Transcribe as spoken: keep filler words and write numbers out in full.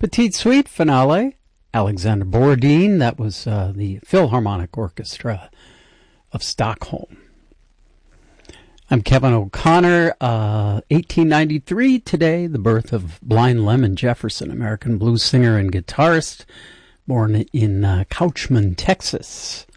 Petite Suite finale, Alexander Borodin. That was uh, the Philharmonic Orchestra of Stockholm. I'm Kevin O'Connor. Uh, eighteen ninety-three today, the birth of Blind Lemon Jefferson, American blues singer and guitarist, born in uh, Couchman, Texas.